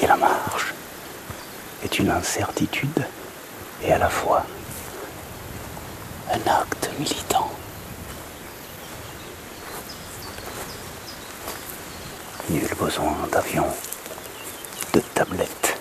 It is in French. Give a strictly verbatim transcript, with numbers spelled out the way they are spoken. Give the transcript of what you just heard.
la marche est une incertitude et à la fois un acte militant. Nul besoin d'avion, de tablette,